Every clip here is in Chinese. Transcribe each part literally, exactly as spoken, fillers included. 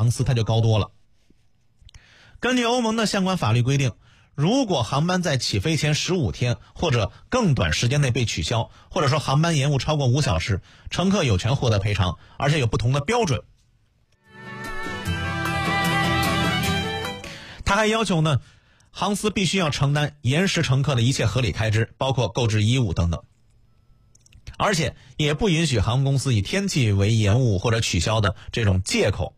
航司它就高多了。根据欧盟的相关法律规定，如果航班在起飞前十五天或者更短时间内被取消，或者说航班延误超过五小时，乘客有权获得赔偿，而且有不同的标准。他还要求呢，航司必须要承担延时乘客的一切合理开支，包括购置衣物等等。而且也不允许航空公司以天气为延误或者取消的这种借口。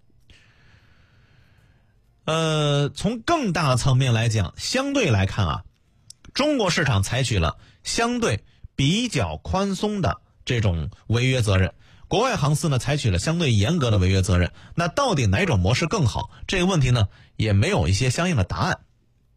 呃，从更大的层面来讲，相对来看啊，中国市场采取了相对比较宽松的这种违约责任，国外航司呢采取了相对严格的违约责任。那到底哪种模式更好？这个问题呢也没有一些相应的答案。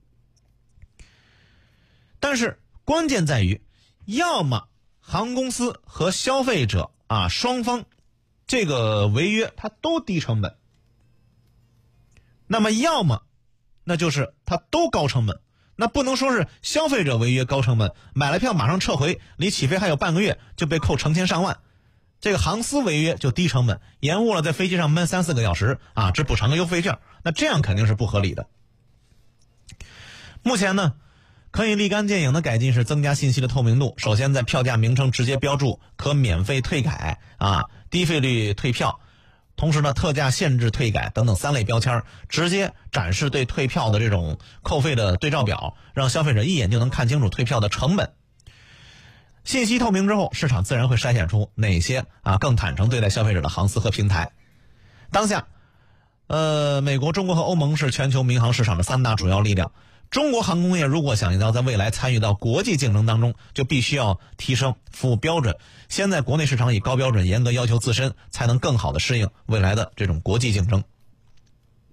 但是关键在于，要么航空公司和消费者啊双方这个违约它都低成本，那么要么那就是它都高成本。那不能说是消费者违约高成本，买了票马上撤回，离起飞还有半个月就被扣成千上万。这个航司违约就低成本，延误了在飞机上闷三四个小时啊，只补偿个优惠券，那这样肯定是不合理的。目前呢，可以立竿见影的改进是增加信息的透明度。首先在票价名称直接标注可免费退改啊、低费率退票，同时呢特价限制退改等等三类标签，直接展示对退票的这种扣费的对照表，让消费者一眼就能看清楚退票的成本。信息透明之后，市场自然会筛选出哪些啊更坦诚对待消费者的航司和平台。当下呃，美国、中国和欧盟是全球民航市场的三大主要力量。中国航空业如果想要在未来参与到国际竞争当中，就必须要提升服务标准，先在国内市场以高标准严格要求自身，才能更好的适应未来的这种国际竞争。